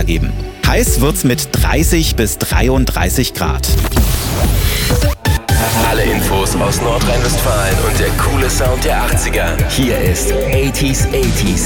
weitergeben. Heiß wird's mit 30 bis 33 Grad. Alle Infos aus Nordrhein-Westfalen und der coole Sound der 80er. Hier ist 80s